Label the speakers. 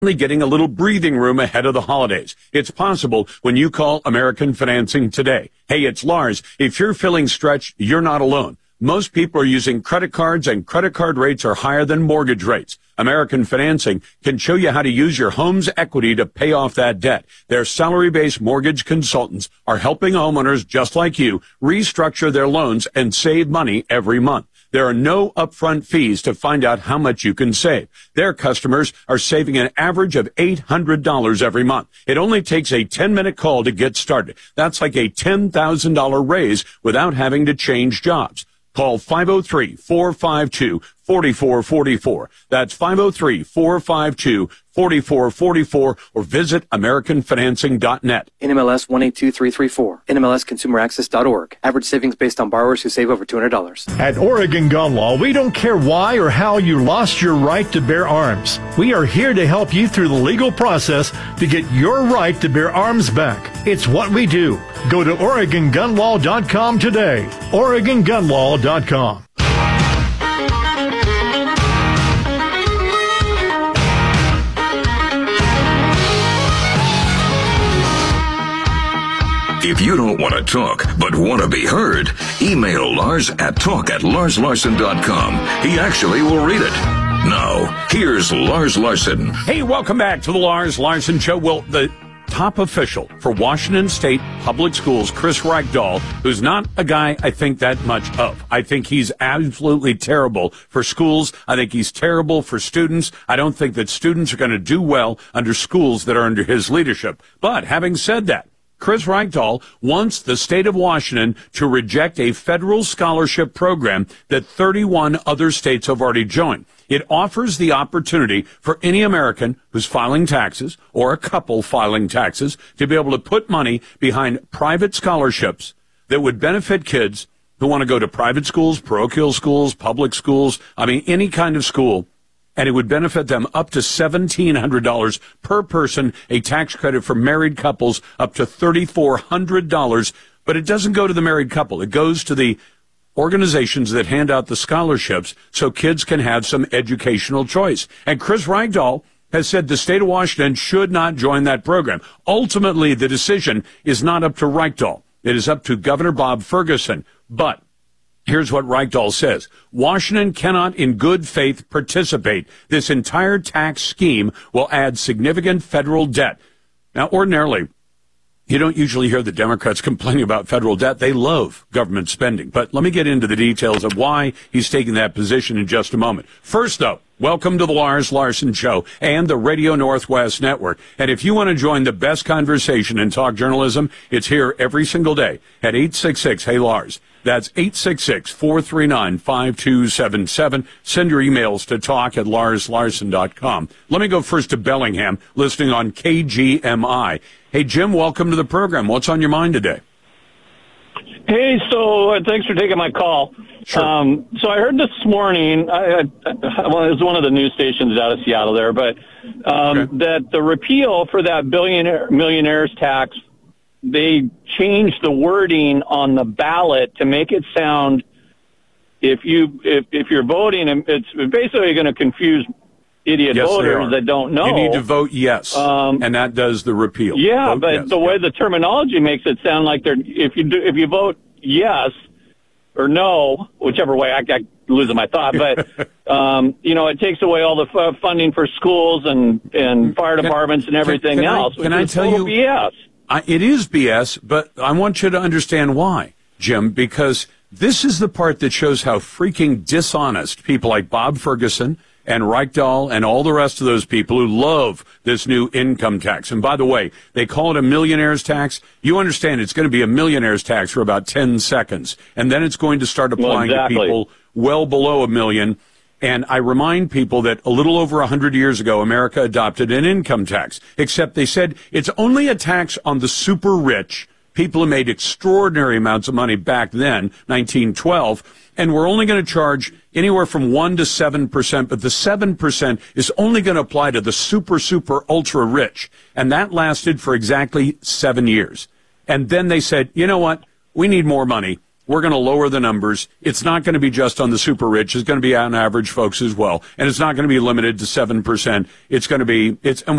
Speaker 1: getting a little breathing room ahead of the holidays. It's possible when you call American Financing today. Hey, it's Lars. If you're feeling stretched, you're not alone. Most people are using credit cards, and credit card rates are higher than mortgage rates. American Financing can show you how to use your home's equity to pay off that debt. Their salary-based mortgage consultants are helping homeowners just like you restructure their loans and save money every month. There are no upfront fees to find out how much you can save. Their customers are saving an average of $800 every month. It only takes a 10-minute call to get started. That's like a $10,000 raise without having to change jobs. Call 503-452-4444. That's 503-452-4444 or visit AmericanFinancing.net.
Speaker 2: NMLS 182334. NMLSConsumerAccess.org. Average savings based on borrowers who save over $200.
Speaker 3: At Oregon Gun Law, we don't care why or how you lost your right to bear arms. We are here to help you through the legal process to get your right to bear arms back. It's what we do. Go to OregonGunLaw.com today. OregonGunLaw.com.
Speaker 4: If you don't want to talk, but want to be heard, email Lars at talk@LarsLarson.com. He actually will read it. Now, here's Lars Larson.
Speaker 1: Hey, welcome back to the Lars Larson Show. Well, the top official for Washington State Public Schools, Chris Reykdal, who's not a guy I think that much of. I think he's absolutely terrible for schools. I think he's terrible for students. I don't think that students are going to do well under schools that are under his leadership. But having said that, Chris Reykdal wants the state of Washington to reject a federal scholarship program that 31 other states have already joined. It offers the opportunity for any American who's filing taxes or a couple filing taxes to be able to put money behind private scholarships that would benefit kids who want to go to private schools, parochial schools, public schools, any kind of school. And it would benefit them up to $1,700 per person, a tax credit for married couples up to $3,400. But it doesn't go to the married couple. It goes to the organizations that hand out the scholarships so kids can have some educational choice. And Chris Reykdal has said the state of Washington should not join that program. Ultimately, the decision is not up to Reykdal. It is up to Governor Bob Ferguson. But here's what Reykdal says. Washington cannot in good faith participate. This entire tax scheme will add significant federal debt. Now, ordinarily, you don't usually hear the Democrats complaining about federal debt. They love government spending. But let me get into the details of why he's taking that position in just a moment. First, though, welcome to the Lars Larson Show and the Radio Northwest Network. And if you want to join the best conversation in talk journalism, it's here every single day at 866-HEY-LARS. That's 866-439-5277. Send your emails to talk@LarsLarson.com. Let me go first to Bellingham, listening on KGMI. Hey, Jim, welcome to the program. What's on your mind today?
Speaker 5: Hey, so thanks for taking my call.
Speaker 1: Sure.
Speaker 5: So I heard this morning, it was one of the news stations out of Seattle there, but that the repeal for that millionaires tax, they changed the wording on the ballot to make it sound, if you're voting, it's basically going to confuse idiot voters that don't know.
Speaker 1: You need to vote yes, and that does the repeal.
Speaker 5: Yeah,
Speaker 1: vote
Speaker 5: but
Speaker 1: yes.
Speaker 5: the way the terminology makes it sound like if you vote yes or no, whichever way, I losing my thought, but it takes away all the funding for schools and fire departments and everything else.
Speaker 1: Can I tell you?
Speaker 5: BS.
Speaker 1: It is BS, but I want you to understand why, Jim, because this is the part that shows how freaking dishonest people like Bob Ferguson and Reykdal and all the rest of those people who love this new income tax. And by the way, they call it a millionaire's tax. You understand it's going to be a millionaire's tax for about 10 seconds. And then it's going to start applying to people well below $1 million. And I remind people that a little over 100 years ago, America adopted an income tax, except they said it's only a tax on the super rich, people who made extraordinary amounts of money back then, 1912, and we're only going to charge anywhere from 1 to 7%, but the 7% is only going to apply to the super, ultra rich. And that lasted for exactly 7 years. And then they said, you know what? We need more money. We're going to lower the numbers. It's not going to be just on the super rich. It's going to be on average folks as well. And it's not going to be limited to 7%. It's going to be, and